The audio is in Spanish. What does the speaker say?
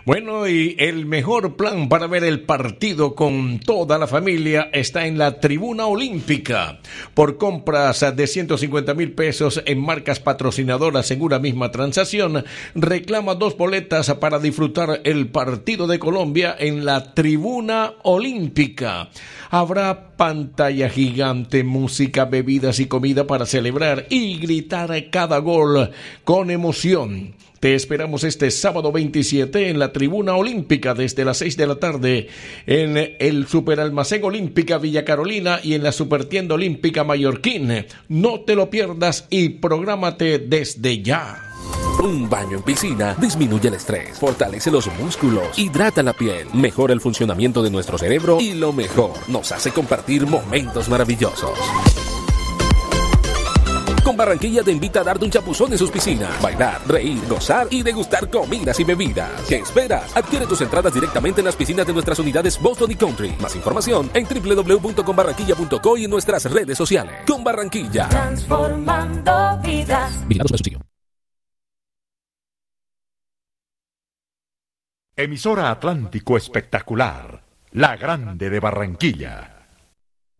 Bueno, y el mejor plan para ver el partido con toda la familia está en la Tribuna Olímpica. Por compras de 150,000 pesos en marcas patrocinadoras en una misma transacción, reclama 2 boletas para disfrutar el partido de Colombia en la Tribuna Olímpica. Habrá pantalla gigante, música, bebidas y comida para celebrar y gritar cada gol con emoción. Te esperamos este sábado 27 en la Tribuna Olímpica desde las 6 de la tarde en el Superalmacén Olímpica Villa Carolina y en la Supertienda Olímpica Mallorquín. No te lo pierdas y prográmate desde ya. Un baño en piscina disminuye el estrés, fortalece los músculos, hidrata la piel, mejora el funcionamiento de nuestro cerebro y lo mejor, nos hace compartir momentos maravillosos. Con Barranquilla te invita a darte un chapuzón en sus piscinas, bailar, reír, gozar y degustar comidas y bebidas. ¿Qué esperas? Adquiere tus entradas directamente en las piscinas de nuestras unidades Boston y Country. Más información en www.conbarranquilla.co y en nuestras redes sociales. Con Barranquilla. Transformando vidas. Vigilado Supersubsidio. Emisora Atlántico Espectacular, la grande de Barranquilla.